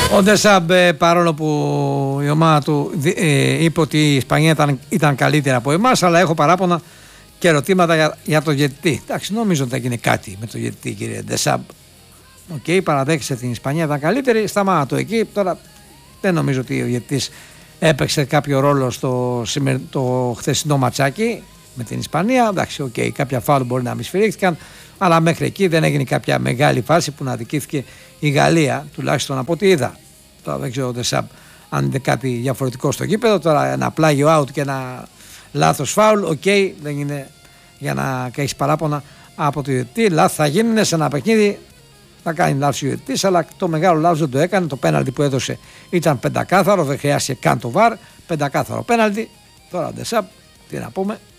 Ο Ντεσάμπ, παρόλο που η ομάδα του είπε ότι η Ισπανία ήταν καλύτερα από εμάς, αλλά έχω παράπονα και ερωτήματα για το διαιτητή. Εντάξει, νομίζω ότι θα γίνει κάτι με το διαιτητή, κύριε Ντεσάμπ. Οκ, παραδέχεσαι την Ισπανία ήταν καλύτερη, σταμάτα το εκεί. Τώρα δεν νομίζω ότι ο διαιτητής έπαιξε κάποιο ρόλο στο χθεσινό ματσάκι με την Ισπανία. Εντάξει, κάποια φάουλ μπορεί να μη σφυρίχθηκαν, αλλά μέχρι εκεί δεν έγινε κάποια μεγάλη φάση που να αδικήθηκε η Γαλλία, τουλάχιστον από ό,τι είδα. Τώρα δεν ξέρω αν είναι κάτι διαφορετικό στο γήπεδο. Τώρα ένα πλάγιο out και ένα λάθος φάουλ, δεν είναι για να έχεις παράπονα από το διαιτητή. Λάθος θα γίνουν σε ένα παιχνίδι, θα κάνει λάθος ο διαιτητής, αλλά το μεγάλο λάθος δεν το έκανε. Το πέναλτι που έδωσε ήταν πεντακάθαρο, δεν χρειάστηκε καν το VAR. Πεντακάθαρο πέναλτι. Τώρα ο Ντεσάμπ, τι να πούμε.